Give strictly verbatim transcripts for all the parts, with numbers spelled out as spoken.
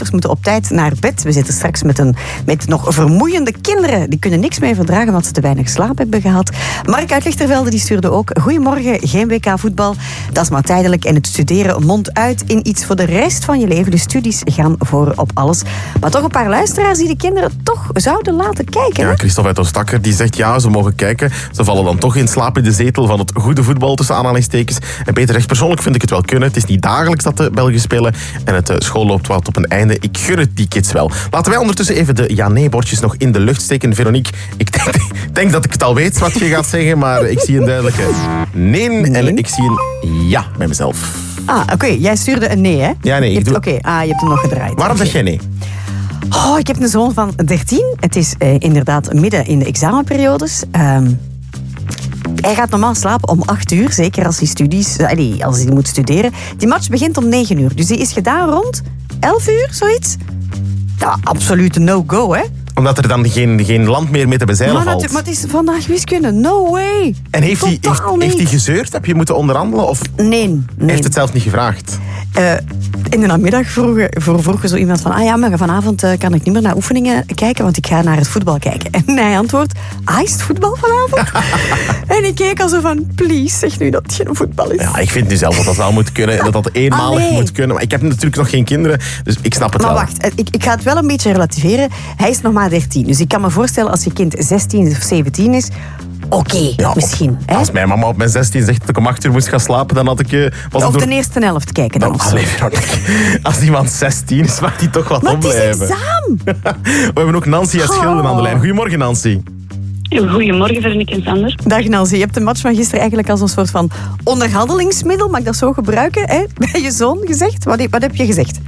ouders moeten op tijd naar bed. We zitten straks met, een, met nog vermoeiende kinderen. Die kunnen niks meer verdragen, want ze te weinig slaap hebben gehad. Mark uit Lichtervelde die stuurde ook... Goedemorgen, geen W K-voetbal. Dat is maar tijdelijk. En het studeren mondt uit in iets voor de rest van je leven. De studies gaan voor op alles. Maar toch een paar luisteraars die de kinderen toch zouden laten kijken. Ja, Christophe uit Oostakker die zegt ja, ze mogen kijken. Ze vallen dan toch in slaap in de zetel van het goede voetbal tussen aanhalingstekens. En Peter zegt, persoonlijk vind ik het wel kunnen. Het is niet dagelijks dat de Belgen spelen. En het school loopt wat op een einde. Ik gun het die kids wel. Laten wij ondertussen even de ja-nee-bordjes nog in de lucht steken. Veronique, ik denk, denk dat ik het al weet wat je gaat zeggen, maar ik zie een duidelijke nee, nee. En ik zie een ja bij mezelf. Ah, oké. Okay. Jij stuurde een nee, hè? Ja, nee. Oké, doe... okay. ah, je hebt hem nog gedraaid. Waarom okay. zeg jij nee? Oh, ik heb een zoon van dertien. Het is eh, inderdaad midden in de examenperiodes. Um, hij gaat normaal slapen om acht uur, zeker als hij studies, allee, als hij moet studeren. Die match begint om negen uur, dus die is gedaan rond elf uur, zoiets. Ja, absoluut no-go, hè? Omdat er dan geen, geen land meer mee te bezeilen maar valt. Het, maar het is vandaag wiskunde, no way. En heeft hij, heeft, heeft hij gezeurd? Heb je moeten onderhandelen? Of nee, nee. Hij heeft het zelf niet gevraagd? Uh, in de namiddag vroeg, vroeg zo iemand van... Ah ja, maar vanavond uh, kan ik niet meer naar oefeningen kijken, want ik ga naar het voetbal kijken. En hij antwoordt, ah, is het voetbal vanavond? En ik keek al zo van, please, zeg nu dat het geen voetbal is. Ja, ik vind nu zelf dat dat wel moet kunnen en dat dat eenmalig ah, nee. moet kunnen. Maar ik heb natuurlijk nog geen kinderen, dus ik snap het maar wel. Maar wacht, ik, ik ga het wel een beetje relativeren. Hij is nog maar dertien, dus ik kan me voorstellen als je kind zestien of zeventien is... Oké, okay, ja, misschien. Hè? Als mijn mama op mijn zestien zegt dat ik om acht uur moest gaan slapen, dan had ik... Uh, was of door... de eerste helft kijken dan. Oh, allee, als iemand zestien is, mag die toch wat maar opblijven. Maar het is examen. We hebben ook Nancy uit Schilden aan de lijn. Goedemorgen, Nancy. Goedemorgen, Veronique en Sander. Dag Nancy, je hebt de match van gisteren eigenlijk als een soort van onderhandelingsmiddel, mag ik dat zo gebruiken, hè? Bij je zoon gezegd. Wat, wat heb je gezegd?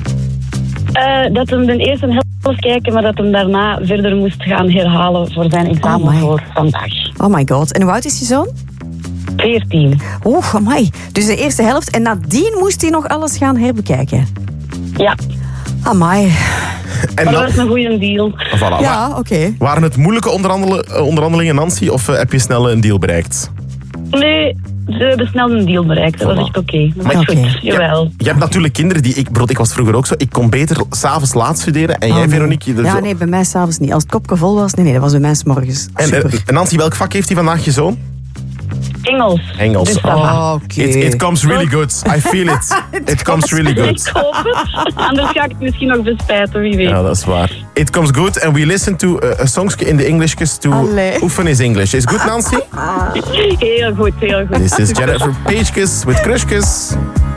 Uh, dat hem de eerste helft kijken, maar dat hem daarna verder moest gaan herhalen voor zijn examen oh voor vandaag. Oh my god. En hoe oud is je zoon? veertien. Oeh, amai. Dus de eerste helft en nadien moest hij nog alles gaan herbekijken? Ja. Amai. En maar dat was een goede deal. Voilà. Ja, oké. Okay. Waren het moeilijke onderhandelen, onderhandelingen, Nancy, of uh, heb je snel een deal bereikt? Nee, ze hebben snel een deal bereikt. Dat voilà. was echt oké. Okay. Dat was okay. goed, jawel. Je, je hebt natuurlijk kinderen die... Ik, brood, ik was vroeger ook zo. Ik kon beter s'avonds laat studeren. En oh, jij, nee. Veronique... Ja, zo... nee, bij mij s'avonds niet. Als het kopje vol was, nee, nee, dat was bij mij 's morgens. En, uh, en Nancy, welk vak heeft hij vandaag, je zoon? Engels. Engels. Dus oh, okay. it, it comes really good. I feel it. It, it comes really good. Ik hoop het. Anders ga ik het misschien nog bespijten, wie weet. Ja, dat is waar. It comes good and we listen to a, a song in the English to Allee. oefen is English. Is good, Nancy? Heel goed, heel goed. This is Jennifer Pagekiss with Krushkes.